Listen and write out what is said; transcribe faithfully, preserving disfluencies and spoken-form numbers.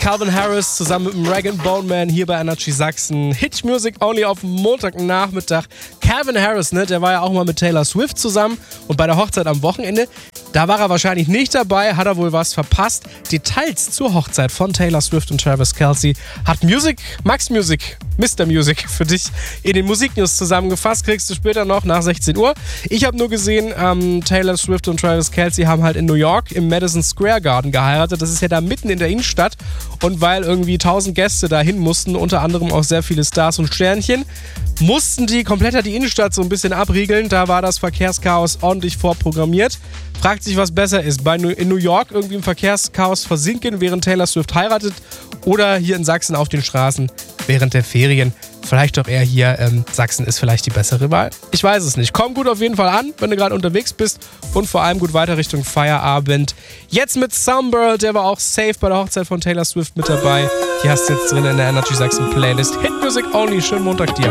Calvin Harris zusammen mit dem Rag and Bone Man hier bei Energy Sachsen. Hit Music Only auf Montagnachmittag. Calvin Harris, ne, der war ja auch mal mit Taylor Swift zusammen und bei der Hochzeit am Wochenende, da war er wahrscheinlich nicht dabei, hat er wohl was verpasst. Details zur Hochzeit von Taylor Swift und Travis Kelce hat Music, Max Music, Mister Music für dich in den Musiknews zusammengefasst. Kriegst du später noch nach sechzehn Uhr. Ich habe nur gesehen, ähm, Taylor Swift und Travis Kelce haben halt in New York im Madison Square Garden geheiratet. Das ist ja da mitten in der Innenstadt. Und weil irgendwie tausend Gäste dahin mussten, unter anderem auch sehr viele Stars und Sternchen, mussten die komplett die Innenstadt so ein bisschen abriegeln. Da war das Verkehrschaos ordentlich vorprogrammiert. Fragt sich, was besser ist, bei in New York irgendwie im Verkehrschaos versinken, während Taylor Swift heiratet, oder hier in Sachsen auf den Straßen während der Ferien. Vielleicht doch eher hier, ähm, Sachsen ist vielleicht die bessere Wahl. Ich weiß es nicht. Komm gut auf jeden Fall an, wenn du gerade unterwegs bist, und vor allem gut weiter Richtung Feierabend. Jetzt mit Sunbird, der war auch safe bei der Hochzeit von Taylor Swift mit dabei. Die hast du jetzt drin in der Energy Sachsen Playlist. Hit Music Only, schönen Montag dir.